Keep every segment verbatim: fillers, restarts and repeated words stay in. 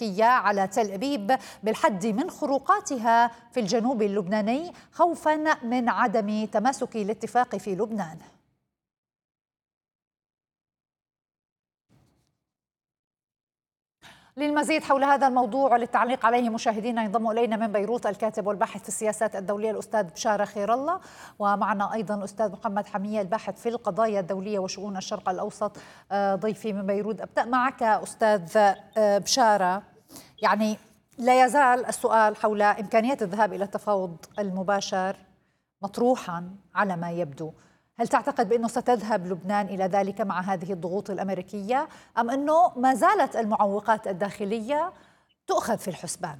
الأمريكية على تل أبيب بالحد من خروقاتها في الجنوب اللبناني خوفا من عدم تماسك الاتفاق في لبنان. للمزيد حول هذا الموضوع وللتعليق عليه مشاهدينا ينضم إلينا من بيروت الكاتب والباحث في السياسات الدولية الأستاذ بشارة خير الله، ومعنا أيضا الأستاذ محمد حمية الباحث في القضايا الدولية وشؤون الشرق الأوسط ضيفي من بيروت. أبدأ معك أستاذ بشارة، يعني لا يزال السؤال حول إمكانية الذهاب إلى التفاوض المباشر مطروحا على ما يبدو. هل تعتقد بأنه ستذهب لبنان إلى ذلك مع هذه الضغوط الأمريكية، أم أنه ما زالت المعوقات الداخلية تؤخذ في الحسبان؟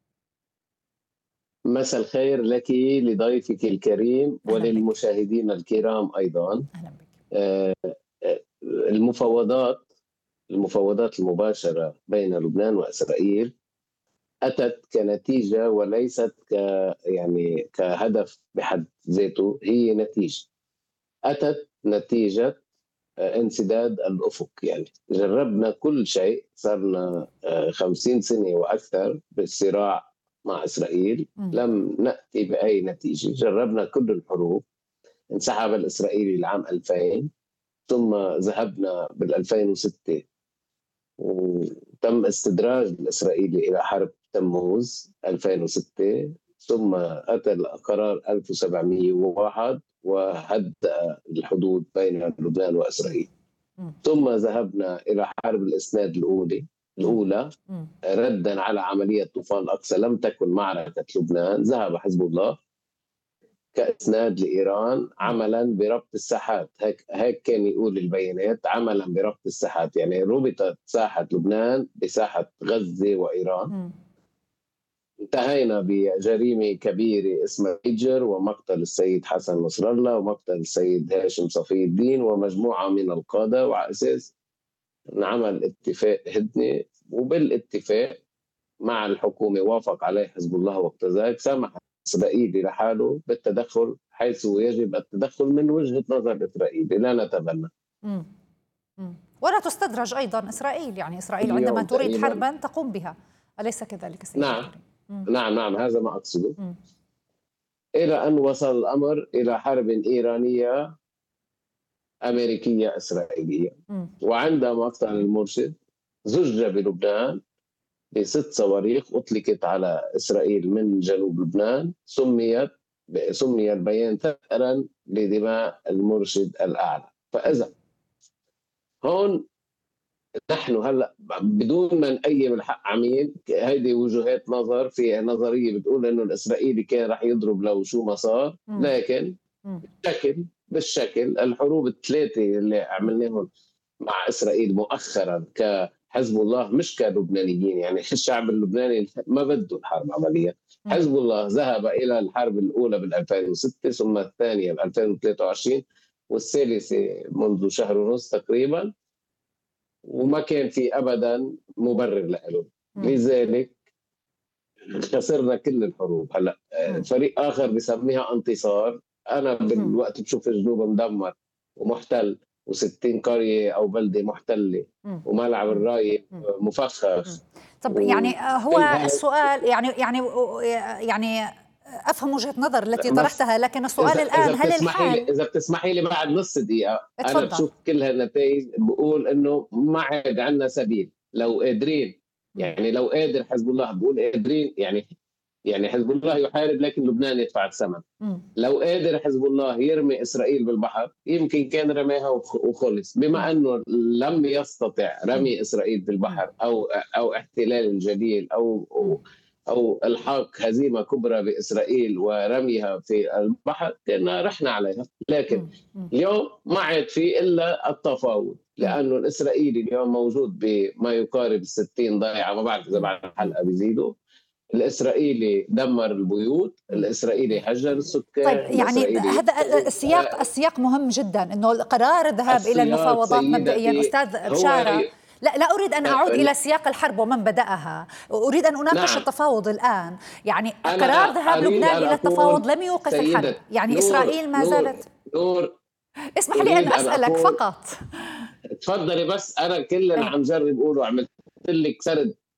مساء الخير لك لضيفك الكريم وللمشاهدين الكرام أيضا. أهلا بك. آه المفاوضات المفاوضات المباشرة بين لبنان وإسرائيل أتت كنتيجة وليست ك يعني كهدف بحد ذاته، هي نتيجة أتت نتيجة انسداد الأفق. يعني جربنا كل شيء، صارنا خمسين سنة وأكثر بالصراع مع إسرائيل، م. لم نأتي بأي نتيجة. جربنا كل الحروب، انسحب الإسرائيلي العام ألفين، ثم ذهبنا بالألفين وستة وتم استدراج الإسرائيلي إلى حرب تموز ألفين وستة، ثم أتى القرار ألف وسبعمئة وواحد وهدأ الحدود بين لبنان وإسرائيل. م. ثم ذهبنا إلى حرب الإسناد الأولى الأولى م. ردا على عملية طوفان الأقصى. لم تكن معركة لبنان، ذهب حزب الله كإسناد لإيران عملا بربط الساحات. هيك هيك كان يقول البيانات، عملا بربط الساحات، يعني ربطت ساحة لبنان بساحة غزة وإيران. م. انتهينا بجريمة كبيرة اسمها هجر ومقتل السيد حسن نصر الله ومقتل السيد هاشم صفي الدين ومجموعة من القادة، وعلى أساس نعمل اتفاق هدنة، وبالاتفاق مع الحكومة وافق عليه حزب الله وقت ذلك، سمح إسرائيل لحاله بالتدخل حيث يجب التدخل من وجهة نظر إسرائيل، لا نتبنى. مم. مم. ولا تستدرج أيضا إسرائيل، يعني إسرائيل عندما تريد حربا تقوم بها، أليس كذلك سيدي؟ نعم. نعم نعم هذا ما أقصده. مم. إلى أن وصل الأمر إلى حرب إيرانية أمريكية إسرائيلية. م. وعندما مقتل المرشد زج بلبنان بست صواريخ أطلقت على إسرائيل من جنوب لبنان، سميت سمي البيان ثأرا لدماء المرشد الأعلى. فإذا هون نحن هلا بدون ما نقيم الحق عميل، هيدي وجهات نظر. في نظريه بتقول انه الاسرائيلي كان رح يضرب لو شو ما صار، لكن بالشكل بالشكل الحروب الثلاثه اللي عملناهم مع اسرائيل مؤخرا كحزب الله مش كلبنانيين، يعني الشعب اللبناني ما بده الحرب عمليا. حزب الله ذهب الى الحرب الاولى بال ألفين وستة، ثم الثانيه ب ألفين وثلاثة وعشرين، والثالثه منذ شهر ونص تقريبا، وما كان في ابدا مبرر له. لذلك خسرنا كل الحروب. هلا فريق اخر بسميها انتصار. انا بالوقت بشوف الجنوب مدمر ومحتل وستين قريه او بلده محتله وملعب الراي مفخخ. طب يعني هو السؤال يعني يعني يعني افهم وجهه نظر التي طرحتها، لكن السؤال إذا الان إذا هل الحال اذا بتسمحي لي بعد نص دقيقه اتفضل. انا بشوف كل هالنتائج بقول انه ما عاد عندنا سبيل. لو قادرين، يعني لو قادر حزب الله، بقول قادرين يعني يعني حزب الله يحارب لكن لبنان يدفع الثمن. لو قادر حزب الله يرمي اسرائيل بالبحر يمكن كان رماها وخلص. بما انه لم يستطع رمي اسرائيل بالبحر او او احتلال الجليل او أو الحاق هزيمة كبرى بإسرائيل ورميها في البحر، كنا رحنا عليها. لكن اليوم ما عاد في إلا التفاوض، لأنه الإسرائيلي اليوم موجود بما يقارب الستين ضائعة، ما بعرف إذا بعد الحلقة بيزيدوا. الإسرائيلي دمر البيوت، الإسرائيلي هجر السكان. طيب يعني هذا السياق السياق مهم جدا، إنه قرار الذهاب إلى المفاوضات مبدئيا. أستاذ بشارة، لا لا أريد أن أعود إلى سياق الحرب ومن بدأها، أريد أن أناقش نعم. التفاوض الآن. يعني قرار ذهاب لبنان إلى التفاوض لم يوقف الحرب، يعني نور إسرائيل ما زالت نور, نور اسمح لي أن أسألك أن فقط. تفضلي. بس أنا كل اللي عم جرب أقوله عملت لك سرد